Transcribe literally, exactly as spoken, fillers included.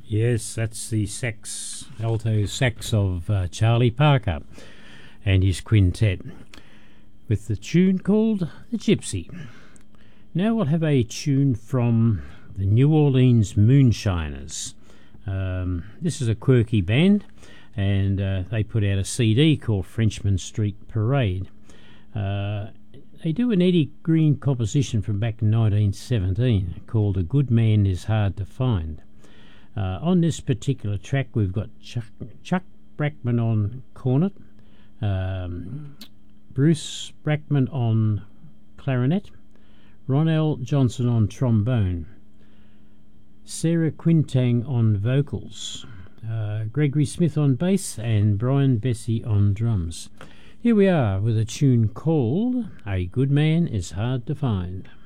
Yes, that's the sax, alto sax of uh, Charlie Parker and his quintet, with the tune called The Gypsy. Now we'll have a tune from the New Orleans Moonshiners. Um, this is a quirky band, and uh, they put out a C D called Frenchman Street Parade. Uh, they do an Eddie Green composition from back in nineteen seventeen called A Good Man Is Hard to Find. Uh, on this particular track, we've got Chuck, Chuck Brackman on cornet, um, Bruce Brackman on clarinet, Ronell Johnson on trombone, Sarah Quintang on vocals, uh, Gregory Smith on bass, and Brian Bessie on drums. Here we are with a tune called A Good Man Is Hard to Find.